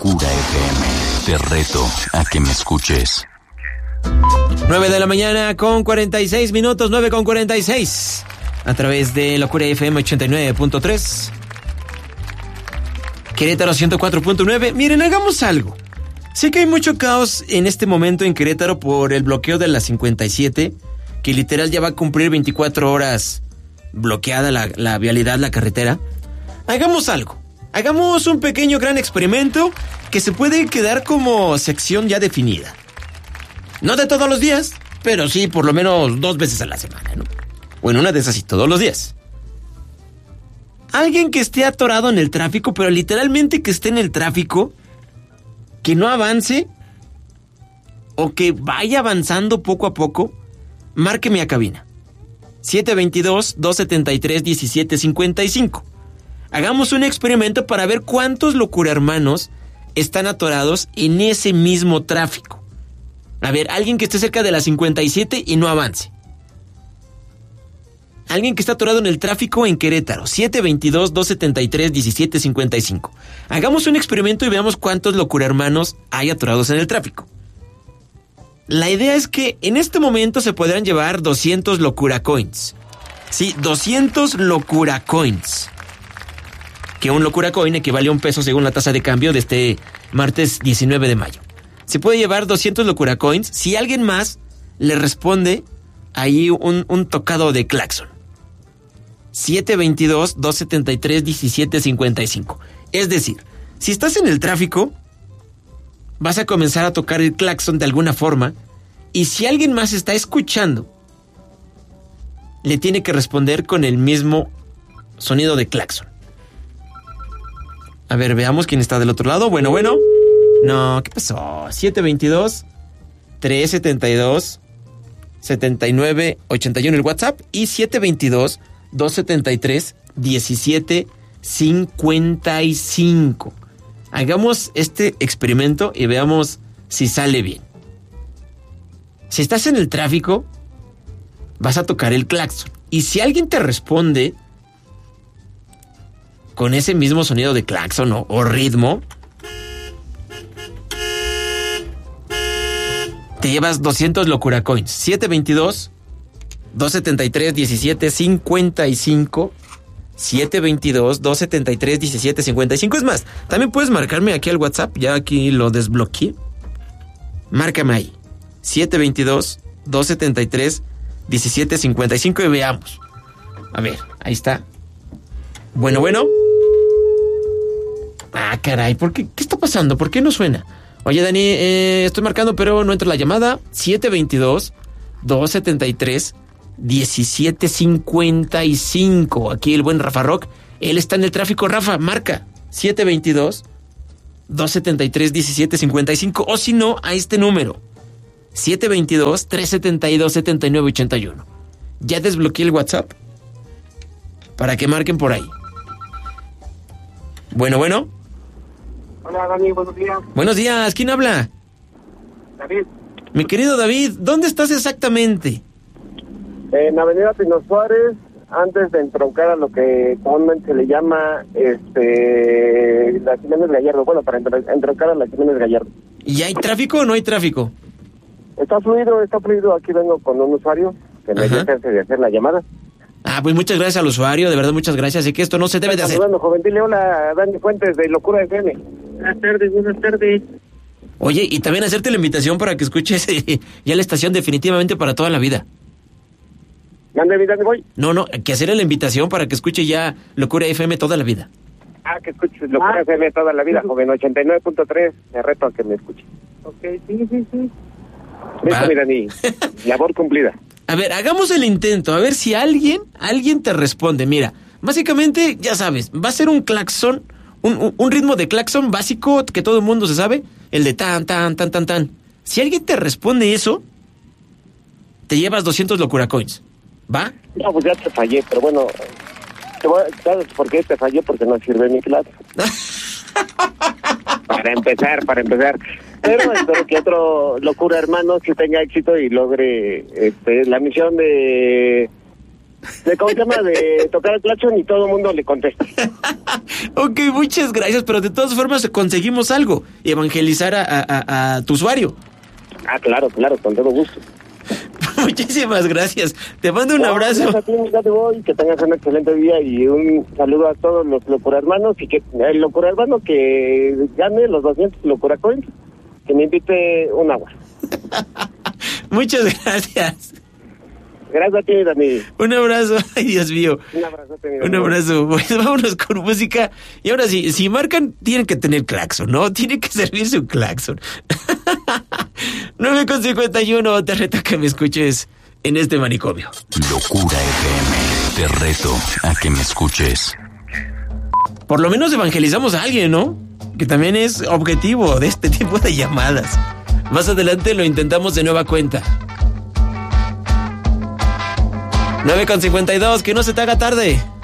Locura FM. Te reto a que me escuches. 9 de la mañana con 46 minutos, 9 con 46. A través de Locura FM 89.3. Querétaro 104.9. Miren, hagamos algo. Sé que hay mucho caos en este momento en Querétaro por el bloqueo de la 57, que literal ya va a cumplir 24 horas bloqueada la vialidad, la carretera. Hagamos algo. Hagamos un pequeño gran experimento que se puede quedar como sección ya definida. No de todos los días, pero sí por lo menos 2 veces a la semana, ¿no? O en una de esas sí, todos los días. Alguien que esté atorado en el tráfico, pero literalmente que esté en el tráfico, que no avance o que vaya avanzando poco a poco, márqueme a cabina. 722-273-1755. Hagamos un experimento para ver cuántos locurahermanos están atorados en ese mismo tráfico. A ver, alguien que esté cerca de la 57 y no avance. Alguien que está atorado en el tráfico en Querétaro. 722-273-1755. Hagamos un experimento y veamos cuántos locurahermanos hay atorados en el tráfico. La idea es que en este momento se podrán llevar 200 locura coins. Sí, 200 locura coins. Que un locura coin equivale a $1 según la tasa de cambio de este martes 19 de mayo. Se puede llevar 200 locura coins si alguien más le responde ahí un tocado de claxon. 722-273-1755. Es decir, si estás en el tráfico, vas a comenzar a tocar el claxon de alguna forma, y si alguien más está escuchando, le tiene que responder con el mismo sonido de claxon. A ver, veamos quién está del otro lado. Bueno. No, ¿qué pasó? 722-372-7981 el WhatsApp y 722-273-1755. Hagamos este experimento y veamos si sale bien. Si estás en el tráfico, vas a tocar el claxon. Y si alguien te responde con ese mismo sonido de claxon o ritmo, te llevas 200 locura coins. 722-273-1755. 722-273-1755. Es más, también puedes marcarme aquí al WhatsApp. Ya aquí lo desbloqueé. Márcame ahí. 722-273-1755 y veamos. A ver, ahí está. Bueno. Ah, caray, ¿por qué? ¿Qué está pasando? ¿Por qué no suena? Oye, Dani, estoy marcando, pero no entra la llamada. 722-273-1755. Aquí el buen Rafa Rock. Él está en el tráfico. Rafa, marca. 722-273-1755. O si no, a este número. 722-372-7981. Ya desbloqueé el WhatsApp para que marquen por ahí. Bueno. Hola, Dani, buenos días. Buenos días, ¿quién habla? David. Mi querido David, ¿dónde estás exactamente? En Avenida Pino Suárez, antes de entroncar a lo que comúnmente se le llama la Jiménez Gallardo. Bueno, para entroncar a la Jiménez Gallardo. ¿Y hay tráfico o no hay tráfico? Está fluido. Aquí vengo con un usuario que me dio chance de hacer la llamada. Ah, pues muchas gracias al usuario, de verdad muchas gracias. Y que esto no se debe de hacer. Bueno, joven, dile hola a Dani Fuentes de Locura FM. Buenas tardes. Oye, y también hacerte la invitación para que escuches ya la estación definitivamente para toda la vida. ¿Dónde voy? No, que hacerle la invitación para que escuche ya Locura FM toda la vida. Ah, que escuches Locura FM toda la vida, joven, 89.3, me reto a que me escuche. Ok, sí. Listo, mi Dani, labor cumplida. A ver, hagamos el intento, a ver si alguien te responde. Mira, básicamente, ya sabes, va a ser un claxon, un ritmo de claxon básico que todo el mundo se sabe, el de tan. Si alguien te responde eso, te llevas 200 locura coins, ¿va? No, pues ya te fallé, pero bueno, ¿sabes por qué te fallé? Porque no sirve mi clase. Para empezar. Pero espero que otro locura hermano sí tenga éxito y logre la misión de de tocar el claxon y todo el mundo le contesta. Ok, muchas gracias, pero de todas formas conseguimos algo, evangelizar a tu usuario. Ah, claro, con todo gusto. Muchísimas gracias. Te mando un abrazo. Gracias a ti, ya te voy, que tengas un excelente día y un saludo a todos los locurhermanos y que el locurhermano que gane los 200 locuracoins, que me invite un agua. Muchas gracias. Gracias a ti, Dani. Un abrazo. Ay, Dios mío. Un abrazo. Un abrazo. Pues vámonos con música. Y ahora sí, si marcan, tienen que tener claxon, ¿no? Tiene que servirse un claxon. 9:51, te reto a que me escuches en este manicomio. Locura FM, te reto a que me escuches. Por lo menos evangelizamos a alguien, ¿no? Que también es objetivo de este tipo de llamadas. Más adelante lo intentamos de nueva cuenta. 9:52, que no se te haga tarde.